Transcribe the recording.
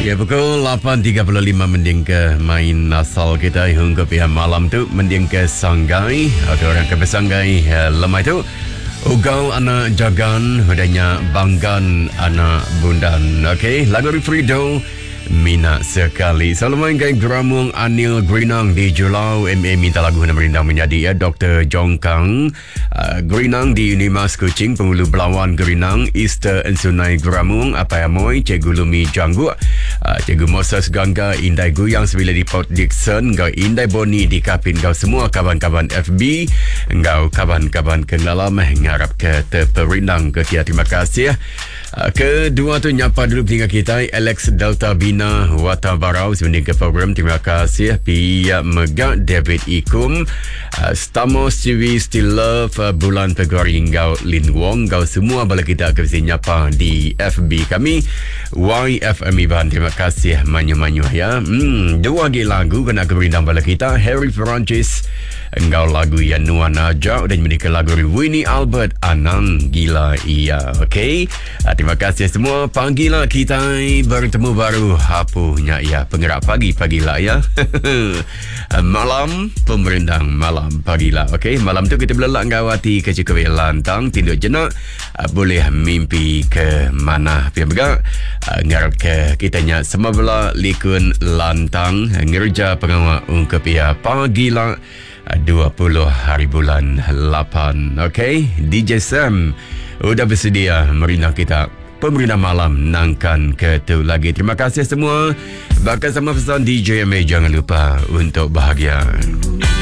Ya, pukul 8.35 mending ke main asal kita hingga pihak malam tu mending ke Sanggai. Ada orang ke Sanggai lemah tu. Ugal anak jagan, hudanya banggan anak bundan. Okey, lagu Frido minat sekali. Selalu main gaya Geramung Anil Grinang di Julau. MA minta lagu yang merindang menjadi ya Dr. Jongkang Grinang di Unimas Kuching, Penghulu Belawan Grinang, Easter Ensunai Geramung, Apai Amoy, Cikgu Lumi Janggu, Cikgu Moses Gangga, Indai Guyang Sebila di Port Dickson, Gau Indai Boni di Kapin, Gau semua kawan-kawan FB, Gau kawan-kawan kengalam, ngarap ke terperindang ke kia. Terima kasih. Kedua tu nyapa dulu pentinggal kita Alex Delta Bina Wata Barau sebanding ke program. Terima kasih Pia Megak David Ikum Stamos TV Still Love Bulan Februari Gau Lin Wong, Gau semua bala kita ke nyapa di FB kami YFM Iban. Terima kasih manyu-manyu ya. Dua lagi lagu kena keberindang bala kita Harry Francis Engkau lagu yang Nuan Aja dan menikah lagu Winnie Albert Anang Gila Iya. Okey, terima kasih semua. Pagilah kita bertemu baru hapunya ya penggerak pagilah ya. Malam pemerintang malam pagilah. Okey, malam tu kita belak ngawati ke Cikawe Lantang tinduk jenak boleh mimpi ke mana pihak begak ngarap ke kitanya semua bela likun Lantang ngerja pengawal ke pihak pagilah 20 hari bulan 8. Okey, DJ Sam udah bersedia merindang kita pemerintah malam nangkan ke tu lagi. Terima kasih semua. Bakal sama pesan DJ MA, jangan lupa untuk bahagia.